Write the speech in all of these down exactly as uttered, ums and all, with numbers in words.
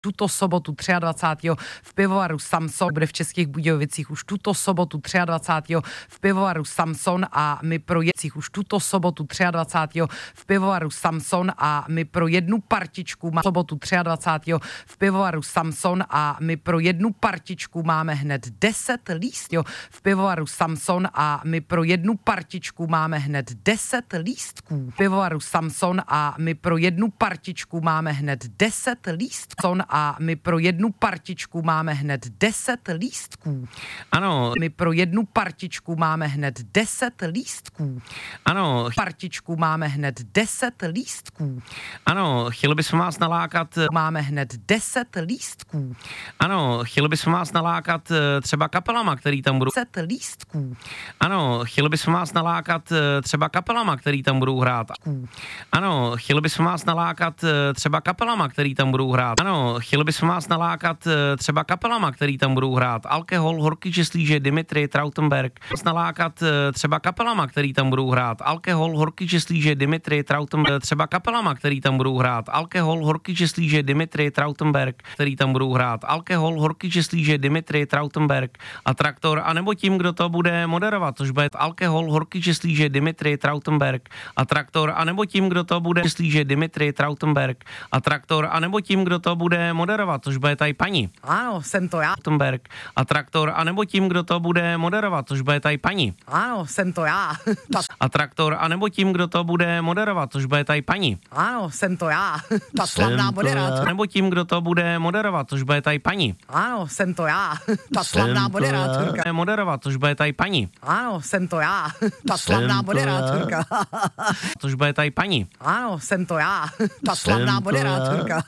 tuto sobotu dvacátého třetího v pivovaru Samson, bude v Českých Budějovicích už tuto sobotu dvacátého třetího v pivovaru Samson a my pro jedcích už tuto sobotu dvacátého třetího v pivovaru Samson a my pro jednu partičku má sobotu dvacátého třetího v pivovaru Samson a my pro jednu partičku máme hned deset lístků v pivovaru Samson a my pro jednu partičku máme hned deset lístků v pivovaru Samson a my pro jednu partičku máme hned deset lístků a my pro jednu partičku máme hned deset lístků. Ano. My pro jednu partičku máme hned deset lístků. Ano. Partičku máme hned deset lístků. Ano, chtěli bychom vás nalákat. Máme hned deset lístků. Ano, chtěli bychom vás nalákat třeba kapelama, který tam budou. deset lístků. Ano, chtěli bychom vás nalákat třeba kapelama, který tam budou hrát. Ano, chtěli bychom vás nalákat třeba kapelama, který tam budou hrát. Ano, chtěli bychom vás nalákat třeba kapelama, který tam budou hrát. Alkohol, Horky Česlíže, Dimitri, Trautenberg. Nalákat třeba kapelama, který tam budou hrát. Alkohol, Horky Česlíže, Dimitri, Trautenberg. Třeba kapelama, který tam budou hrát. Alkohol, Horky Česlíže, Dimitri, Trautenberg, který tam budou hrát. Alkohol, Horky Česlíže, Dimitri, Trautenberg a Traktor, anebo tím, kdo to bude moderovat, což bude Alkohol, Horky Česlíže, Dimitri, Trautenberg a Traktor, anebo tím, kdo to bude Česlíže, Dimitri, Trautenberg a Traktor, anebo tím, kdo to bude moderovat, což bude tady paní. Ano, jsem to já. Trautenberg a Traktor, anebo tím, kdo to bude moderovat, což bude tady paní. Ano, jsem to já. A Traktor, anebo tím, kdo to bude moderovat, což bude tady paní. Ano, jsem to já. Ta slavná moderátorka. Nebo tím, kdo to bude moderovat, což bude tady paní. Ano, jsem to já. Ta slavná moderátorka. Moderovat, což bude tady paní. Ano, jsem to já. Ta slavná moderátorka. Což bude tady paní. Ano, jsem to já. Ta slavná moderátorka.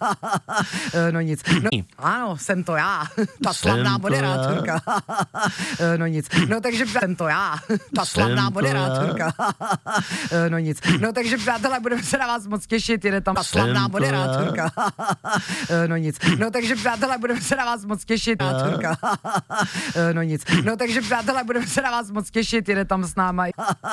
No nic. No, ano, jsem to já. Ta slavná moderátorka. No nic. No takže jsem to já. Ta slavná moderátorka. No nic. No takže přátelé, budeme se na vás moc těšit, jede tam ta slavná moderátorka. No nic. No takže přátelé, budeme se na vás moc těšit. No nic. No takže přátelé, budeme se na vás moc těšit, jede tam s náma.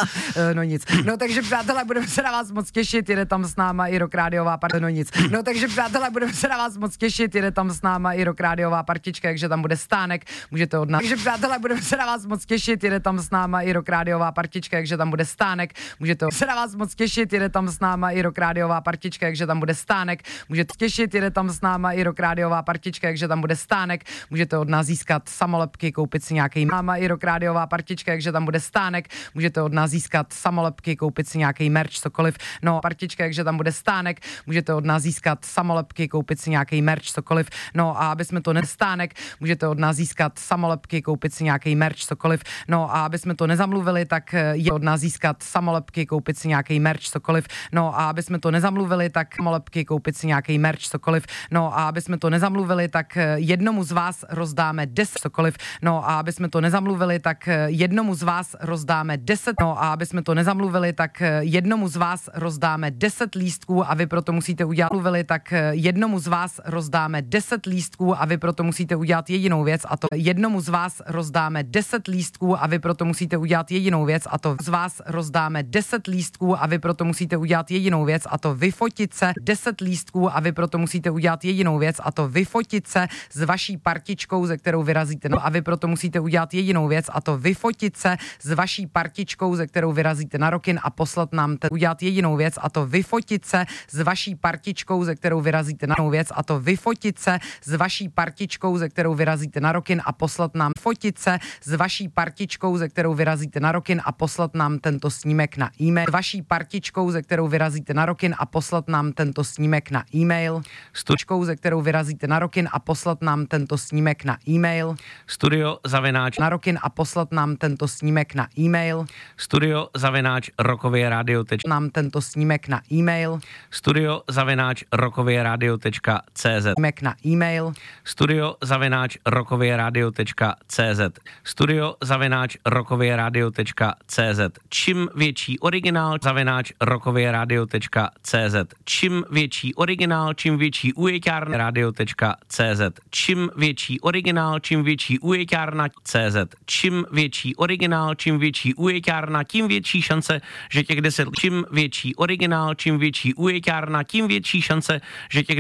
No nic. No takže přátelé, budeme se na vás moc těšit, jede tam s náma i Rock Rádiová partička. No nic. No takže přátelé, budeme se na vás moc těšit, jede tam s náma i Rock Rádiová partička, takže tam bude stánek, můžete od nás. Takže přátelé, budeme se na vás moc těšit, jede tam s náma i Rock Rádiová partička, takže tam bude stánek, můžete se na vás moc těšit, jede tam s náma i Rock Rádiová partička, takže tam bude stánek, můžete těšit, jede tam s náma i Rock Rádiová partička, takže tam bude stánek, můžete od nás získat samolepky, koupit si nějaký máma i Rock Rádiová partička, takže tam bude stánek, můžete od nás získat samolepky, koupit si nějaký merch, cokoliv. No, partička, takže tam bude stánek, můžete od nás získat samolepky, koupit si nějaký merch, cokoliv. No, a aby jsme to nestánek, můžete od nás získat samolepky, koupit si nějaký merch, cokoliv. No, a aby jsme to nezamluvili, tak je od nás získat samolepky, koupit si nějaký merch, cokoliv. No, a aby jsme to nezamluvili, tak samolepky, koupit si nějaký merch, cokoliv. No, a aby jsme to nezamluvili, tak jednomu z vás rozdáme deset, cokoliv. No, a aby jsme to nezamluvili, tak jednomu z vás rozdáme deset. No, a aby jsme to nezamluvili, tak jednomu z vás rozdáme deset lístků a vy proto musíte udělat mluvili, tak jednomu z vás rozdáme deset lístků a vy proto musíte udělat jedinou věc a to jednomu z vás rozdáme deset lístků a vy proto musíte udělat jedinou věc a to z vás rozdáme deset lístků a vy proto musíte udělat jedinou věc a to vyfotit se deset lístků a vy proto musíte udělat jedinou věc a to vyfotit se s vaší partičkou, ze kterou vyrazíte. No a vy proto musíte udělat jedinou věc a to vyfotit se s vaší partičkou, ze kterou vyrazíte na Rockin a poslat nám ten, udělat jedinou věc a to vyfotit se s vaší partičkou, ze kterou vyrazíte na věc a to vyfotit se s vaší partičkou, ze kterou vyrazíte na Rockin a poslat nám fotit se s vaší partičkou, ze kterou vyrazíte na Rockin a poslat nám tento snímek na e-mail. S vaší partičkou, ze kterou vyrazíte na Rockin a poslat nám tento snímek na e-mail. Stučkou, ze kterou vyrazíte na Rockin a poslat nám tento snímek na e-mail. Studio zavináč na Rockin a poslat nám tento snímek na e-mail. Studio zavináč rokově rádio teč nám tento snímek na e-mail. Studio zavináč rokově rádio tečka cé zet snímek na e-mail. Studio zavináč rokově rádio tečka cé zet Studio zavináč rokově rádio tečka cé zet Čím větší originál zavináč rokově rádio tečka cé zet Čím větší originál, čím větší ujeťárna rádio tečka cé zet Čím větší originál, čím větší ujeťárna cé zet Čím větší originál, čím větší ujeťárna, tím větší šance, že těch deset čím větší originál, čím větší ujeťárna, tím větší šance, že těch